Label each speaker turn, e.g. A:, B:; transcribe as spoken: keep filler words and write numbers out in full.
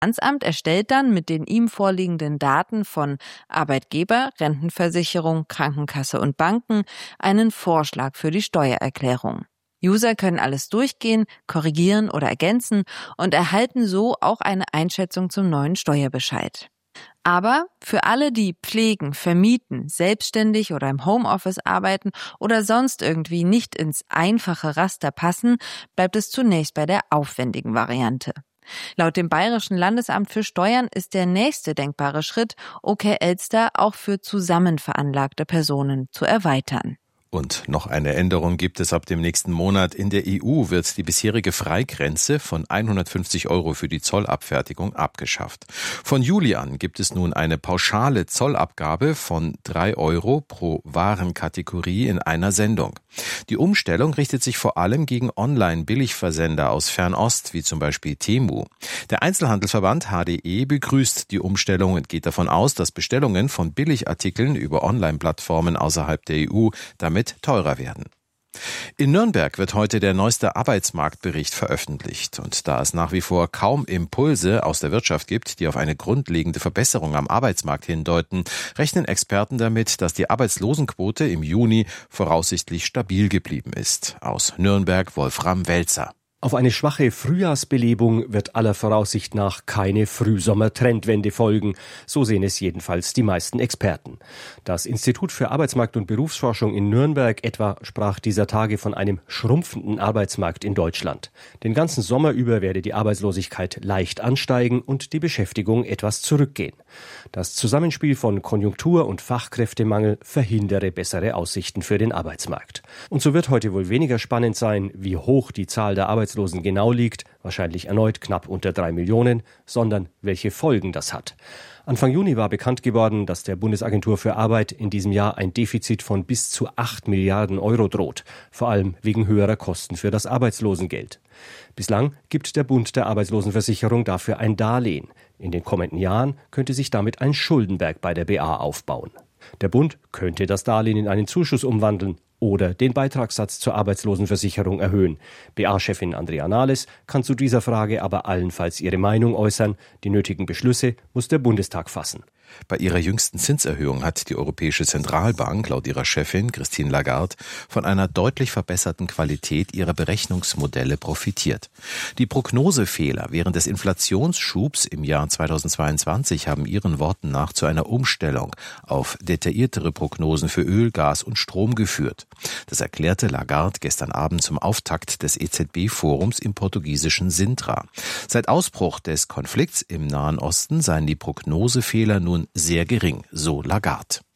A: Finanzamt erstellt dann mit den ihm vorliegenden Daten von Arbeitgeber, Rentenversicherung, Krankenkasse und Banken einen Vorschlag für die Steuererklärung. User können alles durchgehen, korrigieren oder ergänzen und erhalten so auch eine Einschätzung zum neuen Steuerbescheid. Aber für alle, die pflegen, vermieten, selbstständig oder im Homeoffice arbeiten oder sonst irgendwie nicht ins einfache Raster passen, bleibt es zunächst bei der aufwendigen Variante. Laut dem Bayerischen Landesamt für Steuern ist der nächste denkbare Schritt, O K Elster auch für zusammenveranlagte Personen zu erweitern.
B: Und noch eine Änderung gibt es ab dem nächsten Monat. In der E U wird die bisherige Freigrenze von hundertfünfzig Euro für die Zollabfertigung abgeschafft. Von Juli an gibt es nun eine pauschale Zollabgabe von drei Euro pro Warenkategorie in einer Sendung. Die Umstellung richtet sich vor allem gegen Online-Billigversender aus Fernost, wie zum Beispiel Temu. Der Einzelhandelsverband H D E begrüßt die Umstellung und geht davon aus, dass Bestellungen von Billigartikeln über Online-Plattformen außerhalb der E U damit teurer werden. In Nürnberg wird heute der neueste Arbeitsmarktbericht veröffentlicht. Und da es nach wie vor kaum Impulse aus der Wirtschaft gibt, die auf eine grundlegende Verbesserung am Arbeitsmarkt hindeuten, rechnen Experten damit, dass die Arbeitslosenquote im Juni voraussichtlich stabil geblieben ist. Aus Nürnberg Wolfram Welzer.
C: Auf eine schwache Frühjahrsbelebung wird aller Voraussicht nach keine Frühsommer-Trendwende folgen. So sehen es jedenfalls die meisten Experten. Das Institut für Arbeitsmarkt- und Berufsforschung in Nürnberg etwa sprach dieser Tage von einem schrumpfenden Arbeitsmarkt in Deutschland. Den ganzen Sommer über werde die Arbeitslosigkeit leicht ansteigen und die Beschäftigung etwas zurückgehen. Das Zusammenspiel von Konjunktur- und Fachkräftemangel verhindere bessere Aussichten für den Arbeitsmarkt. Und so wird heute wohl weniger spannend sein, wie hoch die Zahl der Arbeitslosen genau liegt, wahrscheinlich erneut knapp unter drei Millionen, sondern welche Folgen das hat. Anfang Juni war bekannt geworden, dass der Bundesagentur für Arbeit in diesem Jahr ein Defizit von bis zu acht Milliarden Euro droht, vor allem wegen höherer Kosten für das Arbeitslosengeld. Bislang gibt der Bund der Arbeitslosenversicherung dafür ein Darlehen. In den kommenden Jahren könnte sich damit ein Schuldenberg bei der B A aufbauen. Der Bund könnte das Darlehen in einen Zuschuss umwandeln oder den Beitragssatz zur Arbeitslosenversicherung erhöhen. B A-Chefin Andrea Nahles kann zu dieser Frage aber allenfalls ihre Meinung äußern. Die nötigen Beschlüsse muss der Bundestag fassen.
B: Bei ihrer jüngsten Zinserhöhung hat die Europäische Zentralbank laut ihrer Chefin Christine Lagarde von einer deutlich verbesserten Qualität ihrer Berechnungsmodelle profitiert. Die Prognosefehler während des Inflationsschubs im Jahr zweitausendzweiundzwanzig haben ihren Worten nach zu einer Umstellung auf detailliertere Prognosen für Öl, Gas und Strom geführt. Das erklärte Lagarde gestern Abend zum Auftakt des E Z B-Forums im portugiesischen Sintra. Seit Ausbruch des Konflikts im Nahen Osten seien die Prognosefehler nun sehr gering, so Lagarde.